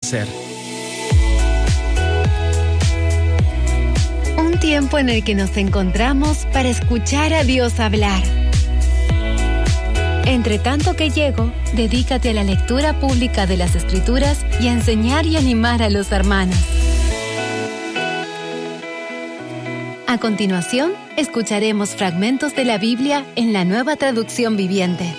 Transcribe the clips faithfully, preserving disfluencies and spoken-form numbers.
ser. Un tiempo en el que nos encontramos para escuchar a Dios hablar. Entre tanto que llego, dedícate a la lectura pública de las Escrituras y a enseñar y animar a los hermanos. A continuación, escucharemos fragmentos de la Biblia en la Nueva Traducción Viviente.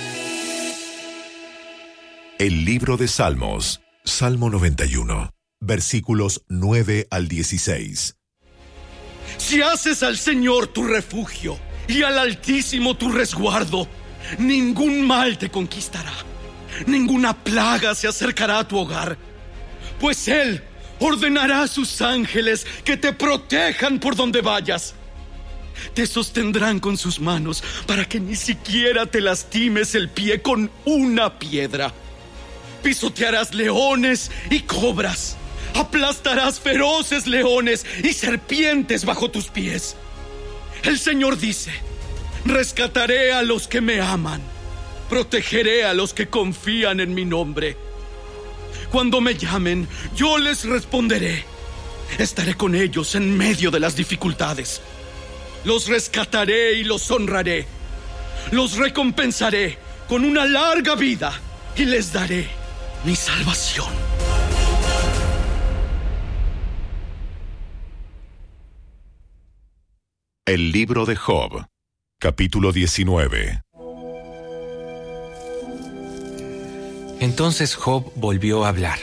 El libro de Salmos, Salmo noventa y uno, versículos nueve al dieciséis. Si haces al Señor tu refugio y al Altísimo tu resguardo, ningún mal te conquistará, ninguna plaga se acercará a tu hogar, pues Él ordenará a sus ángeles que te protejan por donde vayas. Te sostendrán con sus manos para que ni siquiera te lastimes el pie con una piedra. Pisotearás leones y cobras, aplastarás feroces leones y serpientes bajo tus pies. El Señor dice: rescataré a los que me aman, protegeré a los que confían en mi nombre. Cuando me llamen, yo les responderé. Estaré con ellos en medio de las dificultades. Los rescataré y los honraré. Los recompensaré con una larga vida y les daré mi salvación. El libro de Job, capítulo diecinueve. Entonces Job volvió a hablar.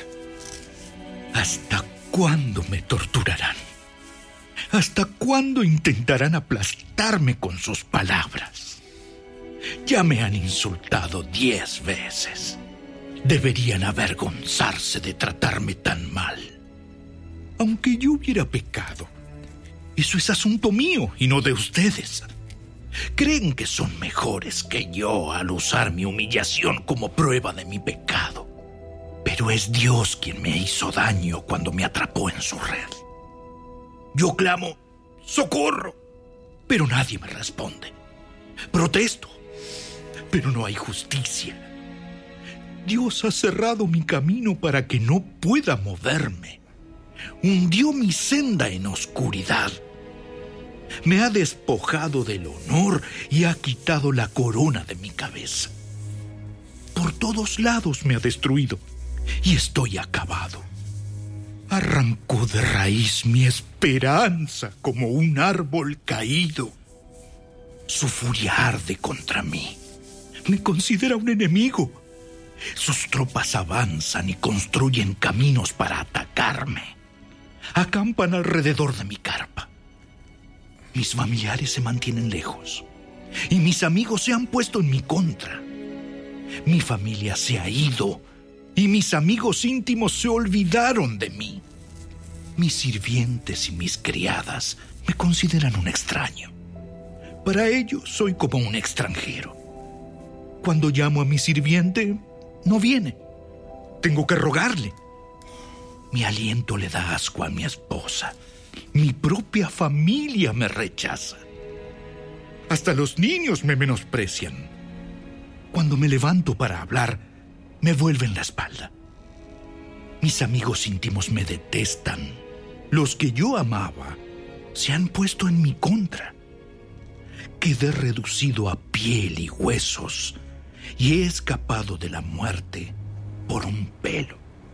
¿Hasta cuándo me torturarán? ¿Hasta cuándo intentarán aplastarme con sus palabras? Ya me han insultado diez veces. Deberían avergonzarse de tratarme tan mal. Aunque yo hubiera pecado, eso es asunto mío y no de ustedes. Creen que son mejores que yo al usar mi humillación como prueba de mi pecado. Pero es Dios quien me hizo daño cuando me atrapó en su red. Yo clamo, ¡socorro!, pero nadie me responde. Protesto, pero no hay justicia. Dios ha cerrado mi camino para que no pueda moverme. Hundió mi senda en oscuridad. Me ha despojado del honor y ha quitado la corona de mi cabeza. Por todos lados me ha destruido y estoy acabado. Arrancó de raíz mi esperanza como un árbol caído. Su furia arde contra mí. Me considera un enemigo. Sus tropas avanzan y construyen caminos para atacarme. Acampan alrededor de mi carpa. Mis familiares se mantienen lejos y mis amigos se han puesto en mi contra. Mi familia se ha ido y mis amigos íntimos se olvidaron de mí. Mis sirvientes y mis criadas me consideran un extraño. Para ellos soy como un extranjero. Cuando llamo a mi sirviente, no viene. Tengo que rogarle. Mi aliento le da asco a mi esposa. Mi propia familia me rechaza. Hasta los niños me menosprecian. Cuando me levanto para hablar, me vuelven la espalda. Mis amigos íntimos me detestan. Los que yo amaba se han puesto en mi contra. Quedé reducido a piel y huesos y he escapado de la muerte por un pelo.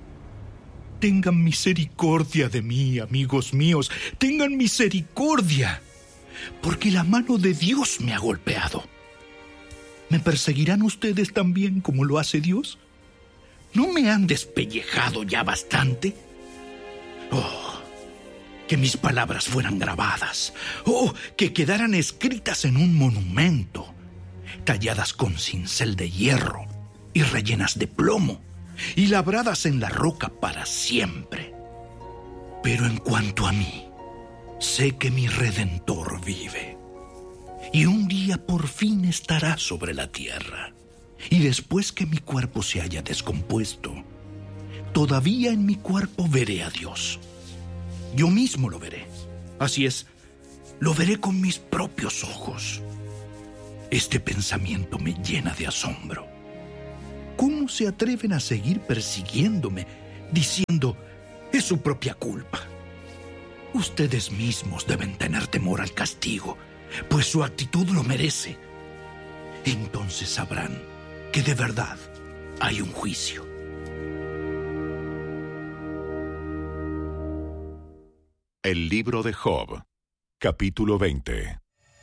Tengan misericordia de mí, amigos míos. Tengan misericordia, porque la mano de Dios me ha golpeado. ¿Me perseguirán ustedes también como lo hace Dios? ¿No me han despellejado ya bastante? Oh, que mis palabras fueran grabadas. Oh, que quedaran escritas en un monumento, talladas con cincel de hierro y rellenas de plomo, y labradas en la roca para siempre. Pero en cuanto a mí, sé que mi Redentor vive, y un día por fin estará sobre la tierra. Y después que mi cuerpo se haya descompuesto, todavía en mi cuerpo veré a Dios. Yo mismo lo veré. Así es, lo veré con mis propios ojos. Este pensamiento me llena de asombro. ¿Cómo se atreven a seguir persiguiéndome diciendo, es su propia culpa. Ustedes mismos deben tener temor al castigo, pues su actitud lo merece. Entonces sabrán que de verdad hay un juicio. El libro de Job, capítulo veinte.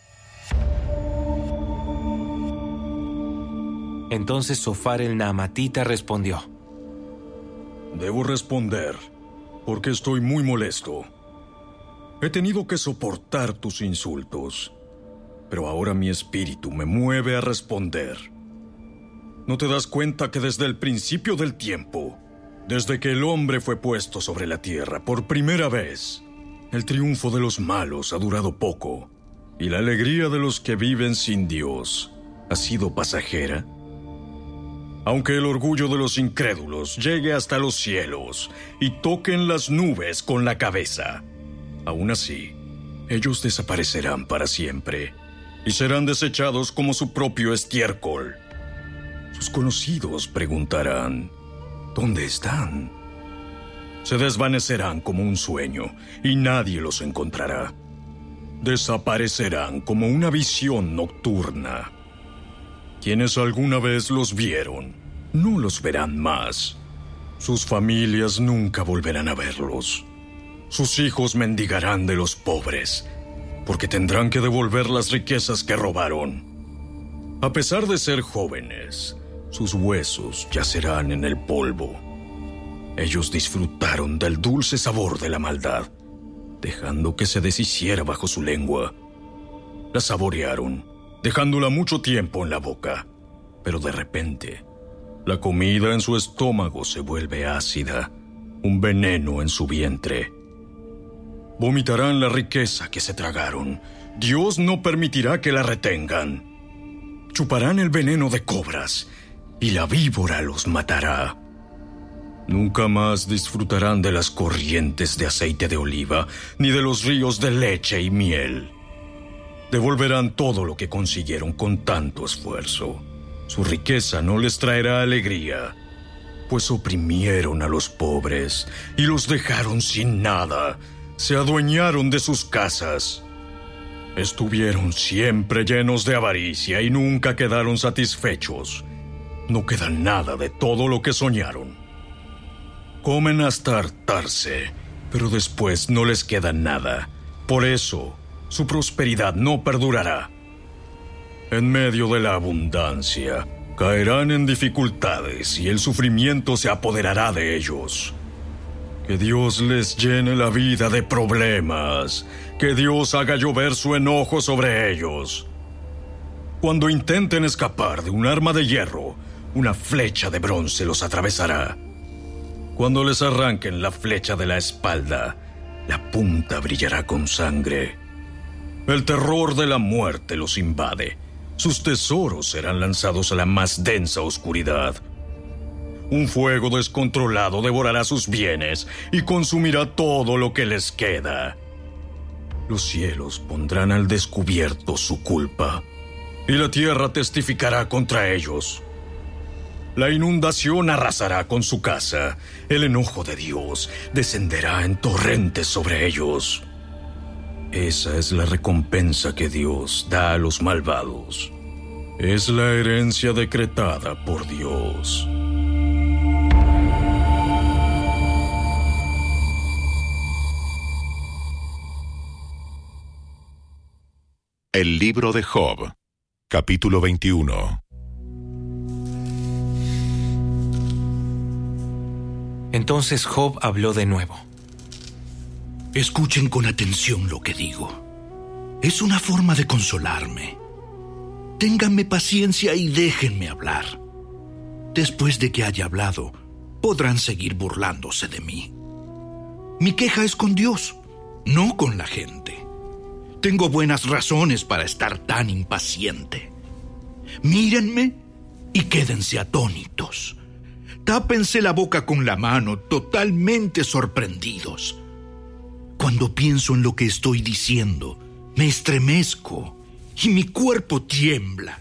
Entonces Zofar el Naamatita respondió: Debo responder, porque estoy muy molesto. He tenido que soportar tus insultos, pero ahora mi espíritu me mueve a responder. ¿No te das cuenta que desde el principio del tiempo, desde que el hombre fue puesto sobre la tierra por primera vez, el triunfo de los malos ha durado poco, y la alegría de los que viven sin Dios ha sido pasajera? Aunque el orgullo de los incrédulos llegue hasta los cielos y toquen las nubes con la cabeza, aún así, ellos desaparecerán para siempre y serán desechados como su propio estiércol. Sus conocidos preguntarán, ¿dónde están? Se desvanecerán como un sueño y nadie los encontrará. Desaparecerán como una visión nocturna. Quienes alguna vez los vieron, no los verán más. Sus familias nunca volverán a verlos. Sus hijos mendigarán de los pobres, porque tendrán que devolver las riquezas que robaron. A pesar de ser jóvenes, sus huesos yacerán en el polvo. Ellos disfrutaron del dulce sabor de la maldad, dejando que se deshiciera bajo su lengua. La saborearon, dejándola mucho tiempo en la boca, pero de repente, la comida en su estómago se vuelve ácida, un veneno en su vientre. Vomitarán la riqueza que se tragaron. Dios no permitirá que la retengan. Chuparán el veneno de cobras, y la víbora los matará. Nunca más disfrutarán de las corrientes de aceite de oliva, ni de los ríos de leche y miel. Devolverán todo lo que consiguieron con tanto esfuerzo. Su riqueza no les traerá alegría, pues oprimieron a los pobres y los dejaron sin nada. Se adueñaron de sus casas. Estuvieron siempre llenos de avaricia y nunca quedaron satisfechos. No queda nada de todo lo que soñaron. Comen hasta hartarse, pero después no les queda nada. Por eso, su prosperidad no perdurará. En medio de la abundancia, caerán en dificultades y el sufrimiento se apoderará de ellos. Que Dios les llene la vida de problemas. Que Dios haga llover su enojo sobre ellos. Cuando intenten escapar de un arma de hierro, una flecha de bronce los atravesará. Cuando les arranquen la flecha de la espalda, la punta brillará con sangre. El terror de la muerte los invade. Sus tesoros serán lanzados a la más densa oscuridad. Un fuego descontrolado devorará sus bienes y consumirá todo lo que les queda. Los cielos pondrán al descubierto su culpa, y la tierra testificará contra ellos. La inundación arrasará con su casa. El enojo de Dios descenderá en torrentes sobre ellos. Esa es la recompensa que Dios da a los malvados. Es la herencia decretada por Dios. El libro de Job, capítulo veintiuno. Entonces Job habló de nuevo. Escuchen con atención lo que digo. Es una forma de consolarme. Ténganme paciencia y déjenme hablar. Después de que haya hablado, podrán seguir burlándose de mí. Mi queja es con Dios, no con la gente. Tengo buenas razones para estar tan impaciente. Mírenme y quédense atónitos. Tápense la boca con la mano, totalmente sorprendidos. Cuando pienso en lo que estoy diciendo, me estremezco y mi cuerpo tiembla.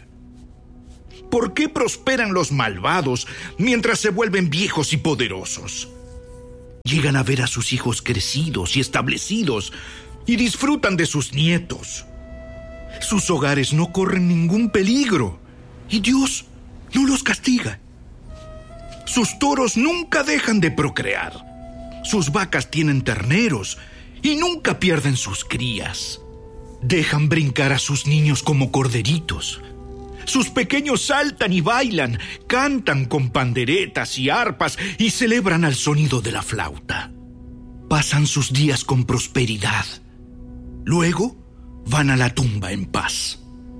¿Por qué prosperan los malvados mientras se vuelven viejos y poderosos? llegan a ver a sus hijos crecidos y establecidos y disfrutan de sus nietos. Sus hogares no corren ningún peligro y Dios no los castiga. Sus toros nunca dejan de procrear. Sus vacas tienen terneros y nunca pierden sus crías. Dejan brincar a sus niños como corderitos. Sus pequeños saltan y bailan, cantan con panderetas y arpas y celebran al sonido de la flauta. Pasan sus días con prosperidad. Luego van a la tumba en paz.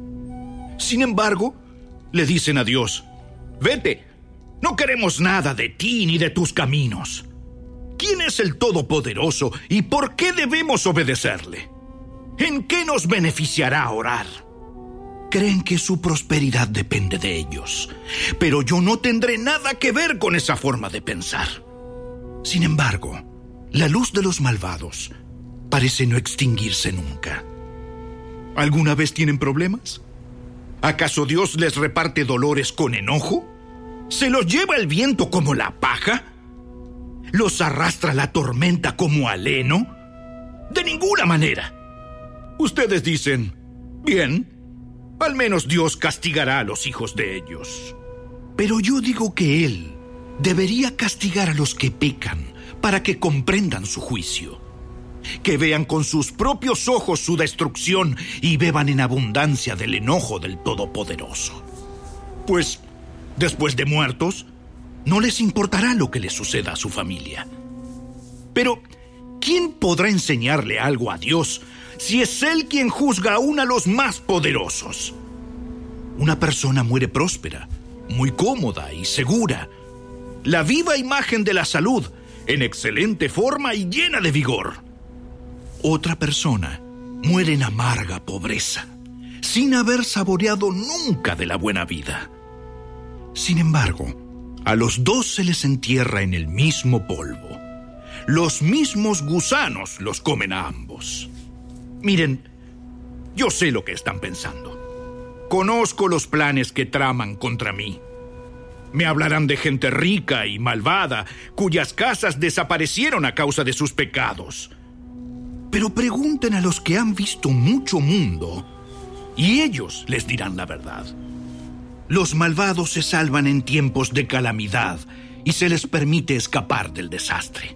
Sin embargo, le dicen a Dios: vete, no queremos nada de ti ni de tus caminos. ¿Quién es el Todopoderoso y por qué debemos obedecerle? ¿En qué nos beneficiará orar? Creen que su prosperidad depende de ellos, pero yo no tendré nada que ver con esa forma de pensar. Sin embargo, la luz de los malvados parece no extinguirse nunca. ¿Alguna vez tienen problemas? ¿Acaso Dios les reparte dolores con enojo? ¿Se los lleva el viento como la paja? ¿Los arrastra la tormenta como al heno? De ninguna manera. Ustedes dicen: bien, al menos Dios castigará a los hijos de ellos. Pero yo digo que Él debería castigar a los que pecan para que comprendan su juicio, que vean con sus propios ojos su destrucción y beban en abundancia del enojo del Todopoderoso. Pues, después de muertos, no les importará lo que les suceda a su familia. Pero, ¿quién podrá enseñarle algo a Dios si es Él quien juzga aún a los más poderosos? Una persona muere próspera, muy cómoda y segura, la viva imagen de la salud, en excelente forma y llena de vigor. Otra persona muere en amarga pobreza, sin haber saboreado nunca de la buena vida. Sin embargo, a los dos se les entierra en el mismo polvo. Los mismos gusanos los comen a ambos. Miren, yo sé lo que están pensando. Conozco los planes que traman contra mí. Me hablarán de gente rica y malvada, cuyas casas desaparecieron a causa de sus pecados. Pero pregunten a los que han visto mucho mundo, y ellos les dirán la verdad. Los malvados se salvan en tiempos de calamidad y se les permite escapar del desastre.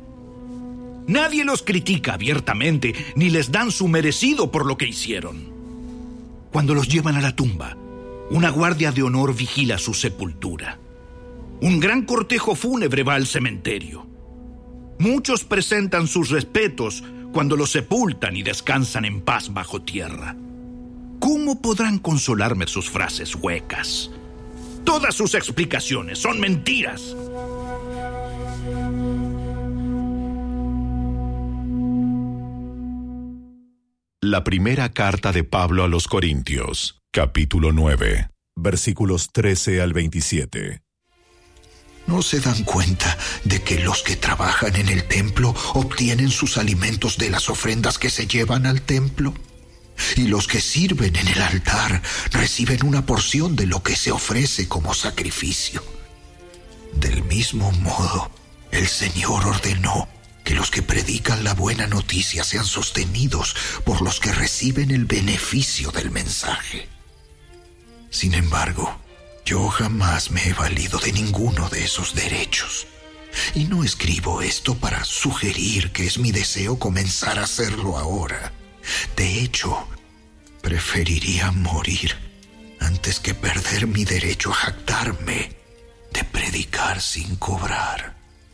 Nadie los critica abiertamente ni les dan su merecido por lo que hicieron. Cuando los llevan a la tumba, una guardia de honor vigila su sepultura. Un gran cortejo fúnebre va al cementerio. Muchos presentan sus respetos cuando los sepultan y descansan en paz bajo tierra. ¿Cómo podrán consolarme sus frases huecas? Todas sus explicaciones son mentiras. La primera carta de Pablo a los Corintios, capítulo nueve, versículos trece al veintisiete. ¿No se dan cuenta de que los que trabajan en el templo obtienen sus alimentos de las ofrendas que se llevan al templo? Y los que sirven en el altar reciben una porción de lo que se ofrece como sacrificio. Del mismo modo, el Señor ordenó que los que predican la buena noticia sean sostenidos por los que reciben el beneficio del mensaje. Sin embargo, yo jamás me he valido de ninguno de esos derechos. Y no escribo esto para sugerir que es mi deseo comenzar a hacerlo ahora. De hecho, preferiría morir antes que perder mi derecho a jactarme de predicar sin cobrar.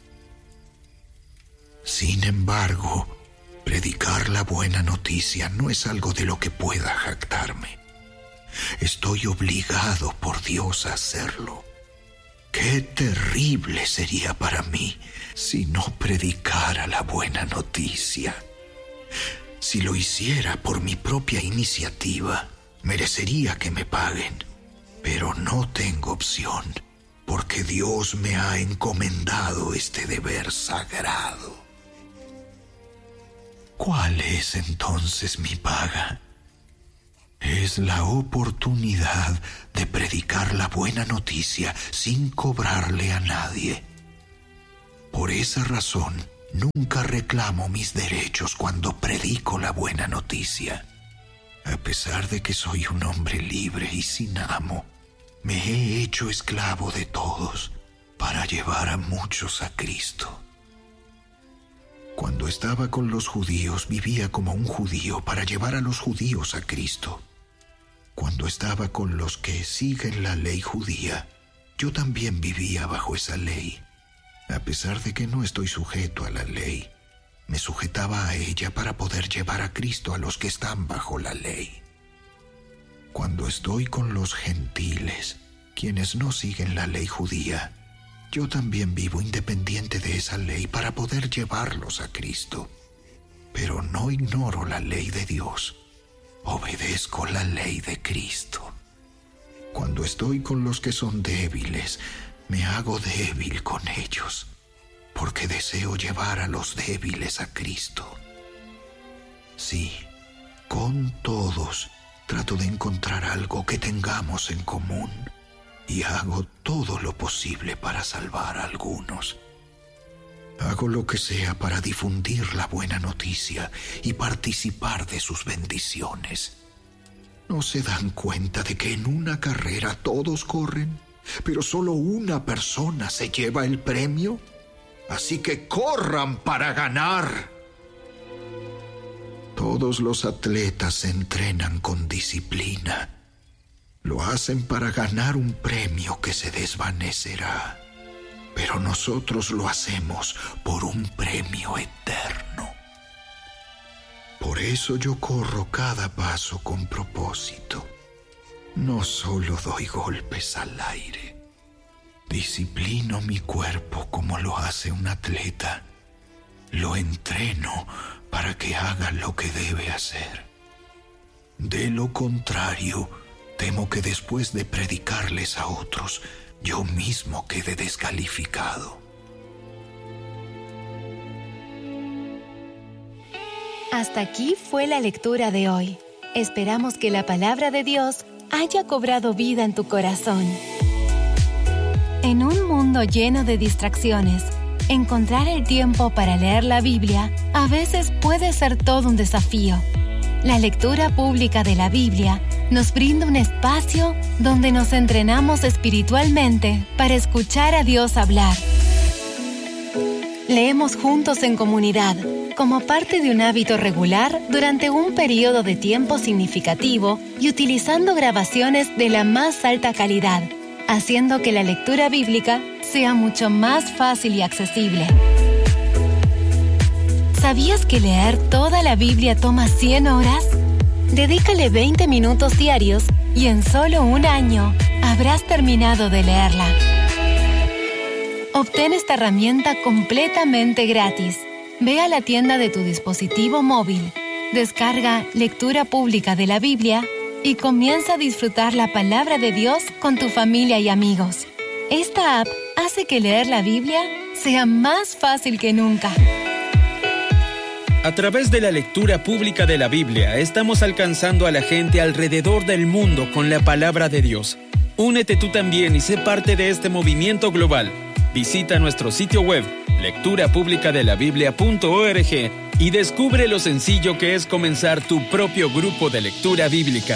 Sin embargo, predicar la buena noticia no es algo de lo que pueda jactarme. Estoy obligado por Dios a hacerlo. Qué terrible sería para mí si no predicara la buena noticia. Si lo hiciera por mi propia iniciativa, merecería que me paguen. Pero no tengo opción, porque Dios me ha encomendado este deber sagrado. ¿Cuál es entonces mi paga? Es la oportunidad de predicar la buena noticia sin cobrarle a nadie. Por esa razón, Nunca reclamo mis derechos cuando predico la buena noticia. A pesar de que soy un hombre libre y sin amo, me he hecho esclavo de todos para llevar a muchos a Cristo. Cuando estaba con los judíos, vivía como un judío para llevar a los judíos a Cristo. Cuando estaba con los que siguen la ley judía, yo también vivía bajo esa ley. A pesar de que no estoy sujeto a la ley, me sujetaba a ella para poder llevar a Cristo a los que están bajo la ley. Cuando estoy con los gentiles, quienes no siguen la ley judía, yo también vivo independiente de esa ley para poder llevarlos a Cristo. Pero no ignoro la ley de Dios. Obedezco la ley de Cristo. Cuando estoy con los que son débiles, me hago débil con ellos, porque deseo llevar a los débiles a Cristo. Sí, con todos trato de encontrar algo que tengamos en común y hago todo lo posible para salvar a algunos. Hago lo que sea para difundir la buena noticia y participar de sus bendiciones. ¿No se dan cuenta de que en una carrera todos corren, pero solo una persona se lleva el premio? Así que corran para ganar. Todos los atletas se entrenan con disciplina. Lo hacen para ganar un premio que se desvanecerá. Pero nosotros lo hacemos por un premio eterno. Por eso yo corro cada paso con propósito. No solo doy golpes al aire. Disciplino mi cuerpo como lo hace un atleta. Lo entreno para que haga lo que debe hacer. De lo contrario, temo que después de predicarles a otros, yo mismo quede descalificado. Hasta aquí fue la lectura de hoy. Esperamos que la palabra de Dios haya cobrado vida en tu corazón. En un mundo lleno de distracciones, encontrar el tiempo para leer la Biblia a veces puede ser todo un desafío. La lectura pública de la Biblia nos brinda un espacio donde nos entrenamos espiritualmente para escuchar a Dios hablar. Leemos juntos en comunidad, como parte de un hábito regular durante un periodo de tiempo significativo y utilizando grabaciones de la más alta calidad, haciendo que la lectura bíblica sea mucho más fácil y accesible. ¿Sabías que leer toda la Biblia toma cien horas? Dedícale veinte minutos diarios y en solo un año habrás terminado de leerla. Obtén esta herramienta completamente gratis. Ve a la tienda de tu dispositivo móvil, descarga Lectura Pública de la Biblia y comienza a disfrutar la palabra de Dios con tu familia y amigos. Esta app hace que leer la Biblia sea más fácil que nunca. A través de la lectura pública de la Biblia, estamos alcanzando a la gente alrededor del mundo con la palabra de Dios. Únete tú también y sé parte de este movimiento global. Visita nuestro sitio web, lectura pública de la biblia punto org, y descubre lo sencillo que es comenzar tu propio grupo de lectura bíblica.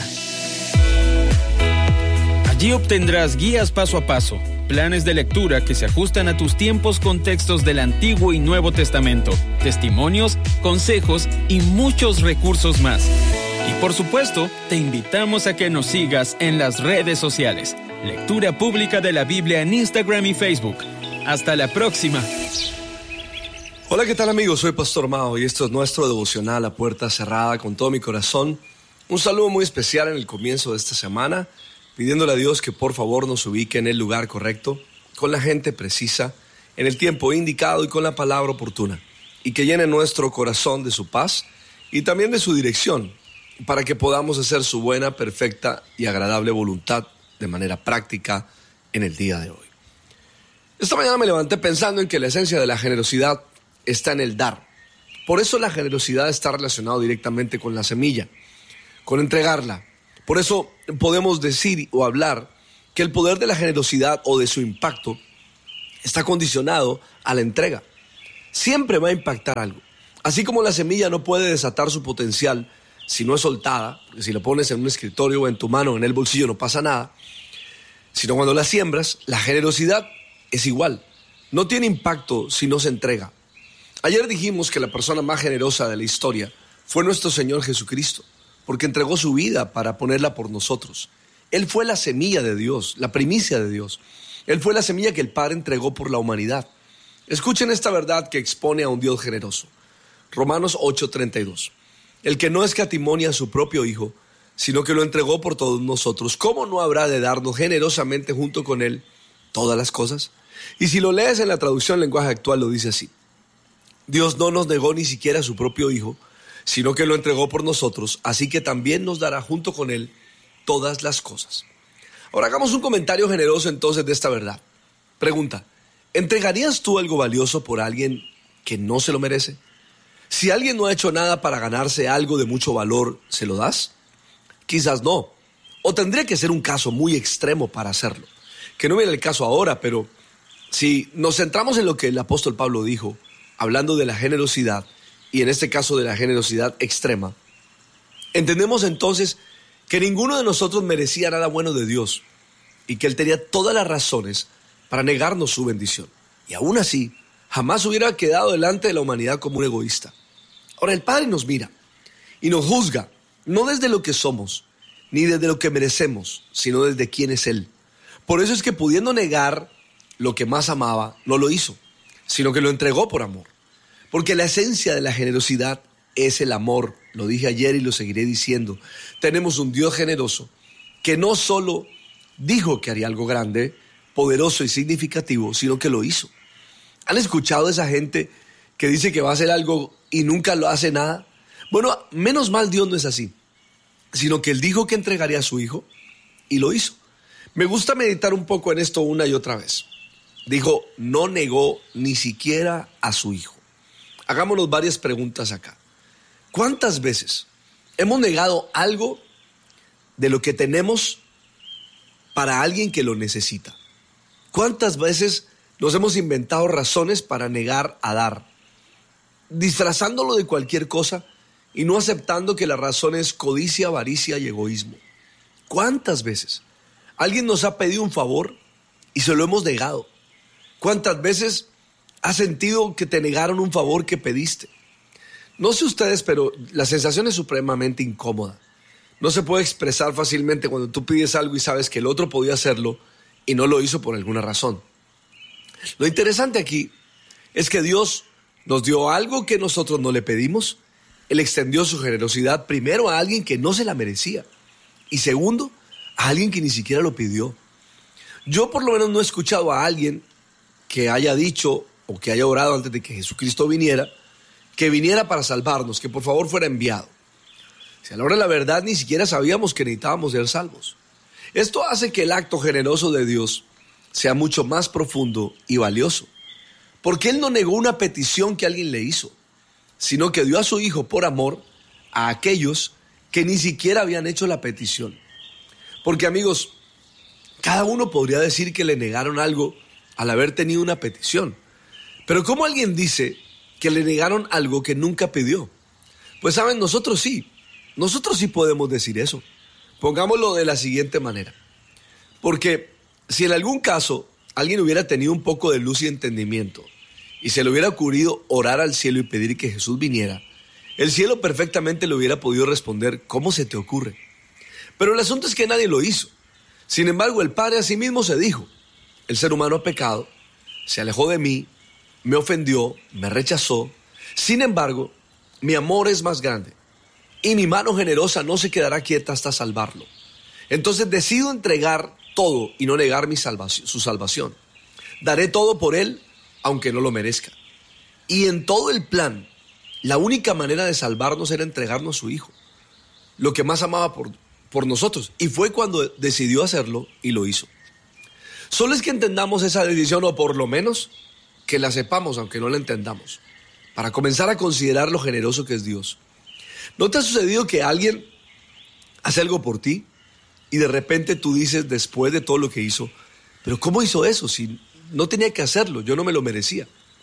Allí obtendrás guías paso a paso, planes de lectura que se ajustan a tus tiempos con textos del Antiguo y Nuevo Testamento, testimonios, consejos y muchos recursos más. Y por supuesto, te invitamos a que nos sigas en las redes sociales. Lectura Pública de la Biblia en Instagram y Facebook. Hasta la próxima. Hola, ¿qué tal amigos? Soy Pastor Mao y esto es nuestro devocional a puerta cerrada con todo mi corazón. Un saludo muy especial en el comienzo de esta semana, pidiéndole a Dios que por favor nos ubique en el lugar correcto, con la gente precisa, en el tiempo indicado y con la palabra oportuna, y que llene nuestro corazón de su paz y también de su dirección, para que podamos hacer su buena, perfecta y agradable voluntad de manera práctica en el día de hoy. Esta mañana me levanté pensando en que la esencia de la generosidad está en el dar. Por eso la generosidad está relacionada directamente con la semilla, con entregarla. Por eso podemos decir o hablar que el poder de la generosidad o de su impacto está condicionado a la entrega. siempre va a impactar algo. Así como la semilla no puede desatar su potencial si no es soltada, porque si la pones en un escritorio o en tu mano o en el bolsillo no pasa nada, sino cuando la siembras, la generosidad es igual. No tiene impacto si no se entrega. Ayer dijimos que la persona más generosa de la historia fue nuestro Señor Jesucristo, porque entregó su vida para ponerla por nosotros. Él fue la semilla de Dios, la primicia de Dios. Él fue la semilla que el Padre entregó por la humanidad. Escuchen esta verdad que expone a un Dios generoso. Romanos ocho treinta y dos. El que no escatimonia a su propio Hijo, sino que lo entregó por todos nosotros, ¿cómo no habrá de darnos generosamente junto con Él todas las cosas? Y si lo lees en la traducción lenguaje actual, lo dice así. Dios no nos negó ni siquiera a su propio Hijo, sino que lo entregó por nosotros, así que también nos dará junto con Él todas las cosas. Ahora hagamos un comentario generoso entonces de esta verdad. Pregunta, ¿entregarías tú algo valioso por alguien que no se lo merece? Si alguien no ha hecho nada para ganarse algo de mucho valor, ¿se lo das? Quizás no. O tendría que ser un caso muy extremo para hacerlo. Que no viene el caso ahora, pero si nos centramos en lo que el apóstol Pablo dijo, hablando de la generosidad, y en este caso de la generosidad extrema, entendemos entonces que ninguno de nosotros merecía nada bueno de Dios y que Él tenía todas las razones para negarnos su bendición. Y aún así, jamás hubiera quedado delante de la humanidad como un egoísta. Ahora el Padre nos mira y nos juzga, no desde lo que somos, ni desde lo que merecemos, sino desde quién es Él. Por eso es que pudiendo negar lo que más amaba, no lo hizo, sino que lo entregó por amor. Porque la esencia de la generosidad es el amor. Lo dije ayer y lo seguiré diciendo. Tenemos un Dios generoso que no solo dijo que haría algo grande, poderoso y significativo, sino que lo hizo. ¿Han escuchado a esa gente que dice que va a hacer algo y nunca lo hace nada? Bueno, menos mal Dios no es así, sino que Él dijo que entregaría a su Hijo y lo hizo. Me gusta meditar un poco en esto una y otra vez. Dijo, no negó ni siquiera a su Hijo. Hagámonos varias preguntas acá. ¿Cuántas veces hemos negado algo de lo que tenemos para alguien que lo necesita? ¿Cuántas veces nos hemos inventado razones para negar a dar, disfrazándolo de cualquier cosa y no aceptando que la razón es codicia, avaricia y egoísmo? ¿Cuántas veces alguien nos ha pedido un favor y se lo hemos negado? ¿Cuántas veces has sentido que te negaron un favor que pediste? No sé ustedes, pero la sensación es supremamente incómoda. No se puede expresar fácilmente cuando tú pides algo y sabes que el otro podía hacerlo y no lo hizo por alguna razón. Lo interesante aquí es que Dios nos dio algo que nosotros no le pedimos. Él extendió su generosidad primero a alguien que no se la merecía y segundo, a alguien que ni siquiera lo pidió. Yo por lo menos no he escuchado a alguien que haya dicho o que haya orado antes de que Jesucristo viniera, que viniera para salvarnos, que por favor fuera enviado. Si a la hora de la verdad ni siquiera sabíamos que necesitábamos ser salvos. Esto hace que el acto generoso de Dios sea mucho más profundo y valioso, porque Él no negó una petición que alguien le hizo, sino que dio a su Hijo por amor a aquellos que ni siquiera habían hecho la petición. Porque amigos, cada uno podría decir que le negaron algo al haber tenido una petición. Pero ¿cómo alguien dice que le negaron algo que nunca pidió? Pues saben, nosotros sí, nosotros sí podemos decir eso. Pongámoslo de la siguiente manera. Porque si en algún caso alguien hubiera tenido un poco de luz y entendimiento y se le hubiera ocurrido orar al cielo y pedir que Jesús viniera, el cielo perfectamente le hubiera podido responder, ¿cómo se te ocurre? Pero el asunto es que nadie lo hizo. Sin embargo, el Padre a sí mismo se dijo, el ser humano ha pecado, se alejó de mí, me ofendió, me rechazó. Sin embargo, mi amor es más grande y mi mano generosa no se quedará quieta hasta salvarlo. Entonces decido entregar todo y no negar mi salvación, su salvación. Daré todo por él, aunque no lo merezca. Y en todo el plan, la única manera de salvarnos era entregarnos a su Hijo, lo que más amaba por, por nosotros. Y fue cuando decidió hacerlo y lo hizo. Solo es que entendamos esa decisión, o por lo menos que la sepamos, aunque no la entendamos, para comenzar a considerar lo generoso que es Dios. ¿No te ha sucedido que alguien hace algo por ti y de repente tú dices, después de todo lo que hizo, pero ¿cómo hizo eso? Si no tenía que hacerlo, yo no me lo merecía.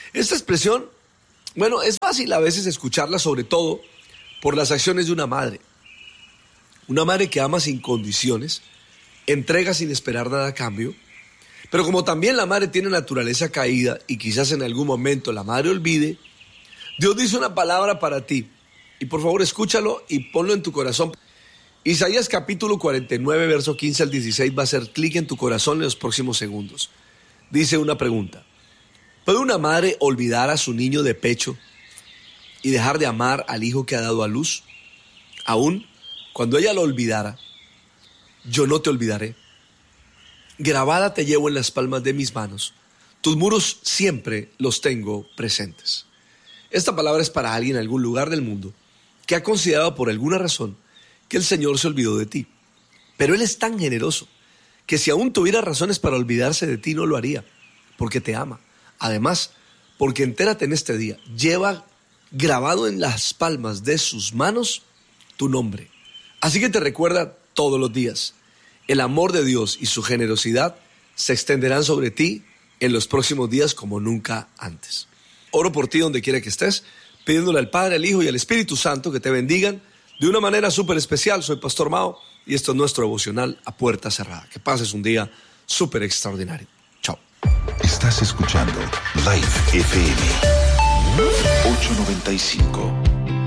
Esta expresión, bueno, es fácil a veces escucharla, sobre todo por las acciones de una madre. Una madre que ama sin condiciones, entrega sin esperar nada a cambio. Pero como también la madre tiene naturaleza caída y quizás en algún momento la madre olvide, Dios dice una palabra para ti. Y por favor escúchalo y ponlo en tu corazón. Isaías capítulo cuarenta y nueve, verso quince al dieciséis va a hacer clic en tu corazón en los próximos segundos. Dice una pregunta: ¿puede una madre olvidar a su niño de pecho y dejar de amar al hijo que ha dado a luz? Aún cuando ella lo olvidara, yo no te olvidaré. Grabada te llevo en las palmas de mis manos. Tus muros siempre los tengo presentes. Esta palabra es para alguien en algún lugar del mundo que ha considerado por alguna razón que el Señor se olvidó de ti. Pero Él es tan generoso que si aún tuviera razones para olvidarse de ti, no lo haría, porque te ama. Además, porque entérate en este día, lleva grabado en las palmas de sus manos tu nombre. Así que te recuerda todos los días. El amor de Dios y su generosidad se extenderán sobre ti en los próximos días como nunca antes. Oro por ti donde quiera que estés, pidiéndole al Padre, al Hijo y al Espíritu Santo que te bendigan de una manera súper especial. Soy Pastor Mao y esto es nuestro devocional a puerta cerrada. Que pases un día súper extraordinario. Chao. Estás escuchando Life F M ocho noventa y cinco.